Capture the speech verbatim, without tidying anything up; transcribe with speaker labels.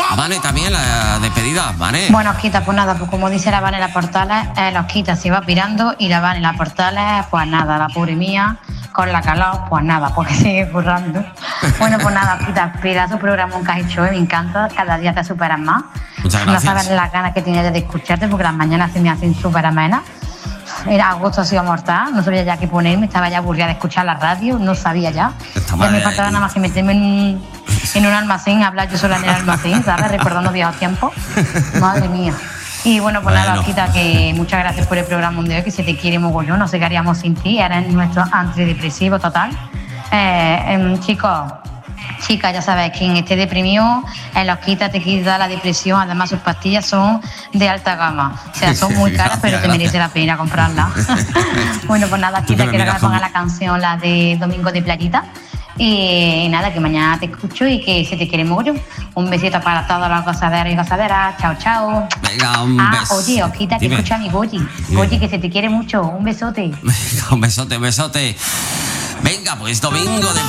Speaker 1: A Vane también, la despedida, Vane.
Speaker 2: Bueno, Osquita, pues nada, pues como dice la Vane en las Portales, eh, la Osquita se va pirando y la Vane en las Portales, pues nada, la pobre mía, con la calor, pues nada, porque sigue currando. Bueno, pues nada, Osquita, pedazo de programa que has hecho, eh, me encanta, cada día te superas más.
Speaker 1: Muchas gracias.
Speaker 2: No sabes las ganas que tenía de escucharte, porque las mañanas se me hacen súper amenas. Era agosto, ha sido mortal, no sabía ya qué ponerme, estaba ya aburrida de escuchar la radio, no sabía ya.
Speaker 1: Está
Speaker 2: Ya
Speaker 1: mal,
Speaker 2: me
Speaker 1: eh,
Speaker 2: faltaba nada más que meterme en un, en un almacén, hablar yo sola en el almacén, ¿sabes? Recordando viejos tiempos. Madre mía. Y bueno, pues
Speaker 1: Bueno.
Speaker 2: nada, Osquita, que muchas gracias por el programa de hoy, que se te quiere mogollón, no sé qué haríamos sin ti, eres nuestro antidepresivo total. Eh, eh, chicos, chicas, ya sabes, quien esté deprimido, en la Osquita te quita la depresión, además sus pastillas son de alta gama, o sea, son muy caras,
Speaker 1: Gracias,
Speaker 2: pero te
Speaker 1: gracias.
Speaker 2: merece la pena comprarlas. Bueno, pues nada,
Speaker 1: Tú que
Speaker 2: Osquita,
Speaker 1: me
Speaker 2: quiero que
Speaker 1: miras
Speaker 2: me ponga
Speaker 1: como-
Speaker 2: la canción, la de Domingo de Playita. Y nada, que mañana te escucho y que se te quiere mogollón. Un besito para todos los gozaderos y gozaderas. Chao, chao.
Speaker 1: Venga, un
Speaker 2: Ah,
Speaker 1: beso.
Speaker 2: oye, Osquita, que
Speaker 1: Dime.
Speaker 2: escucha a mi Goyi. Goyi, que se te quiere mucho. Un besote.
Speaker 1: Venga, un besote, un besote. Venga, pues domingo de